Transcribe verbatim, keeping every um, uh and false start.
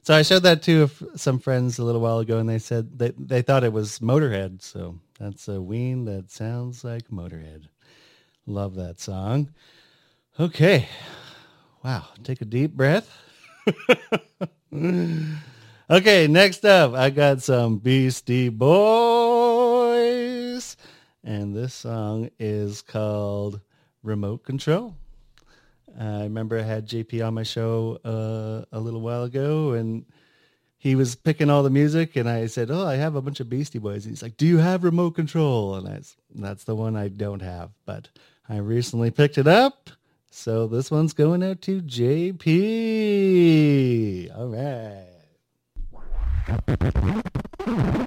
So I showed that to some friends a little while ago, and they said they, they thought it was Motorhead. So that's a Ween that sounds like Motorhead. Love that song. Okay. Wow. Take a deep breath. Okay, next up, I got some Beastie Boys. And this song is called Remote Control. I remember I had J P on my show uh, a little while ago, and he was picking all the music, and I said, oh, I have a bunch of Beastie Boys. And he's like, do you have Remote Control? And I, that's the one I don't have, but I recently picked it up. So this one's going out to J P. All right.